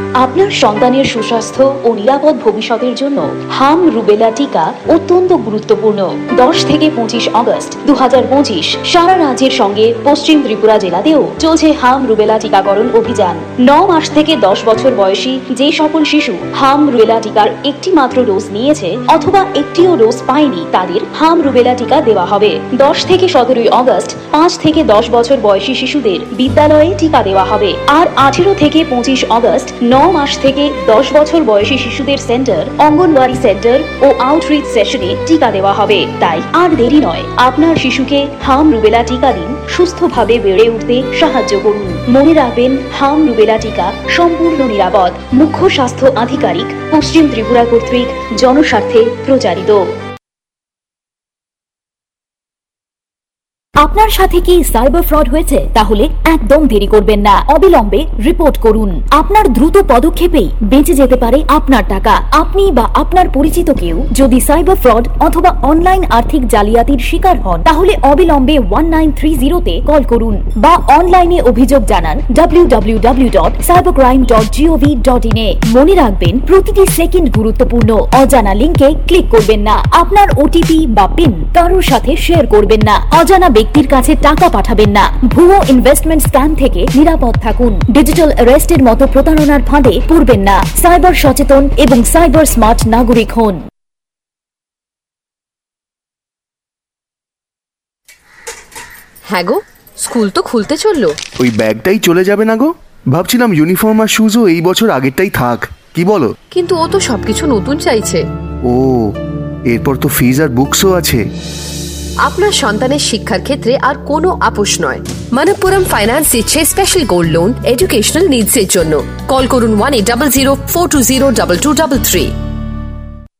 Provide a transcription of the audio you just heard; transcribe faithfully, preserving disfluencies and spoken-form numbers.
আপনার সন্তানের সুস্বাস্থ্য ও নিরাপদ ভবিষ্যতের জন্য হাম রুবেলা টিকা অত্যন্ত গুরুত্বপূর্ণ। দশ থেকে পঁচিশ আগস্ট দু হাজার পঁচিশ সারা রাজ্যের সঙ্গে পশ্চিম ত্রিপুরা জেলাতেও চলছে হাম রুবেলা টিকাকরণ অভিযান। ন মাস থেকে দশ বছর বয়সী যে সকল শিশু হাম রুবেলা টিকার একটি মাত্র ডোজ নিয়েছে অথবা একটিও ডোজ পায়নি তাদের হাম রুবেলা টিকা দেওয়া হবে। দশ থেকে সতেরোই আগস্ট পাঁচ থেকে দশ বছর বয়সী শিশুদের বিদ্যালয়ে টিকা দেওয়া হবে। আর আঠেরো থেকে পঁচিশ আগস্ট ন মাস থেকে দশ বছর বয়সী শিশুদের সেন্টার, অঙ্গনওয়াড়ি সেন্টার ও আউটরিচ সেশনে টিকা দেওয়া হবে। তাই আর দেরি নয়, আপনার শিশুকে হাম রুবেলা টিকা দিন, সুস্থভাবে বেড়ে উঠতে সাহায্য করুন। মনে রাখবেন, হাম রুবেলা টিকা সম্পূর্ণ নিরাপদ। মুখ্য স্বাস্থ্য আধিকারিক, পশ্চিম ত্রিপুরা কর্তৃক জনস্বার্থে প্রচারিত। আপনার সাথে কি সাইবার ফ্রড হয়েছে? তাহলে একদম দেরি করবেন না, অবিলম্বে রিপোর্ট করুন। আপনার দ্রুত পদক্ষেপেই বেঁচে যেতে পারে আপনার টাকা। আপনি বা আপনার পরিচিত কেউ যদি সাইবার ফ্রড অথবা অনলাইন আর্থিক জালিয়াতির শিকার হন তাহলে অবিলম্বে ওয়ান নাইন থ্রি জিরোতে কল করুন বা অনলাইনে অভিযোগ জানান W W W dot cyber crime dot gov dot in a. মনে রাখবেন, প্রতিটি সেকেন্ড গুরুত্বপূর্ণ। অজানা লিঙ্কে ক্লিক করবেন না। আপনার ওটিপি বা পিন কারোর সাথে শেয়ার করবেন না। অজানা ব্যক্তির কাছে টাকা পাঠাবেন না। ভুয়ো ইনভেস্টমেন্ট স্ক্যাম থেকে নিরাপদ থাকুন। ডিজিটাল অ্যারেস্টের মতো প্রতারণার ফাঁদে পড়বেন না। সাইবার সচেতন এবং সাইবার স্মার্ট নাগরিক হন। হ্যাঁ গো, স্কুল তো খুলতে চললো। ওই ব্যাগটাই চলে যাবে না গো? ভাবছিলাম ইউনিফর্ম আর শুজও এই বছর আগেরটাই থাক, কি বলো? কিন্তু ও তো সবকিছু নতুন চাইছে। ও, এরপর তো ফিজ আর বুকসও আছে। আপনার সন্তানের শিক্ষার ক্ষেত্রে আর কোনো আপোষ নয়। মনপ্পুরম ফাইন্যান্স দিচ্ছে special gold loan educational needs এর জন্য। কল করুন one eight double zero four two zero double two double three.